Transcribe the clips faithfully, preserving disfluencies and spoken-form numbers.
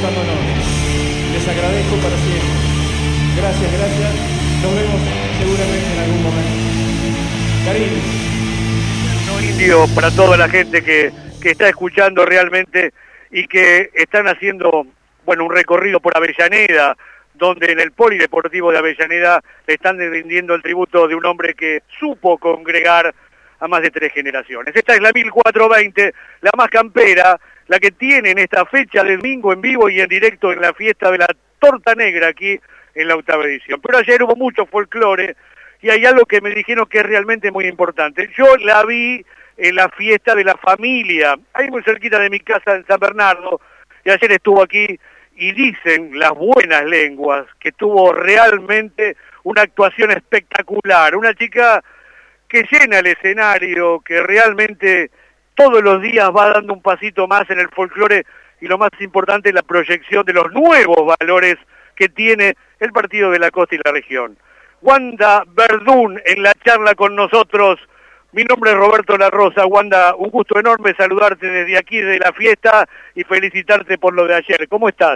disfrutándonos. Les agradezco para siempre. Gracias, gracias. Nos vemos seguramente en algún momento. Karim. No, Indio, para toda la gente que, que está escuchando realmente y que están haciendo, bueno, un recorrido por Avellaneda, donde en el Polideportivo de Avellaneda le están rindiendo el tributo de un hombre que supo congregar a más de tres generaciones. Esta es la mil cuatrocientos veinte, la más campera, la que tiene en esta fecha de domingo en vivo y en directo en la fiesta de la Torta Negra aquí en la octava edición. Pero ayer hubo mucho folclore y hay algo que me dijeron que es realmente muy importante. Yo la vi en la fiesta de la familia, ahí muy cerquita de mi casa en San Bernardo, y ayer estuvo aquí y dicen las buenas lenguas que tuvo realmente una actuación espectacular, una chica que llena el escenario, que realmente todos los días va dando un pasito más en el folclore y lo más importante es la proyección de los nuevos valores que tiene el Partido de la Costa y la región. Wanda Verdún en la charla con nosotros. Mi nombre es Roberto La Rosa. Wanda, un gusto enorme saludarte desde aquí, de la fiesta, y felicitarte por lo de ayer. ¿Cómo estás?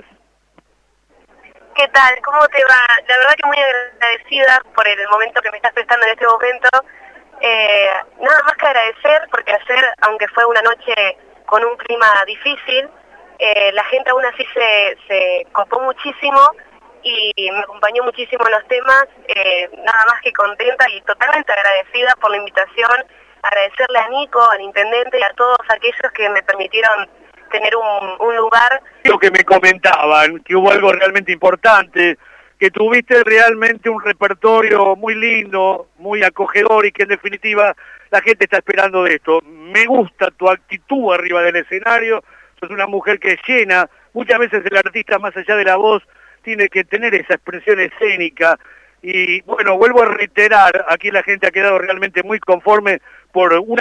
¿Qué tal? ¿Cómo te va? La verdad que muy agradecida por el momento que me estás prestando en este momento. Eh, nada más que agradecer, porque ayer, aunque fue una noche con un clima difícil, eh, la gente aún así se, se copó muchísimo y me acompañó muchísimo en los temas, eh, nada más que contenta y totalmente agradecida por la invitación, agradecerle a Nico, al intendente y a todos aquellos que me permitieron tener un, un lugar. Lo que me comentaban, que hubo algo realmente importante, que tuviste realmente un repertorio muy lindo, muy acogedor y que en definitiva la gente está esperando de esto. Me gusta tu actitud arriba del escenario, sos una mujer que llena, muchas veces el artista más allá de la voz tiene que tener esa expresión escénica y bueno, vuelvo a reiterar, aquí la gente ha quedado realmente muy conforme por una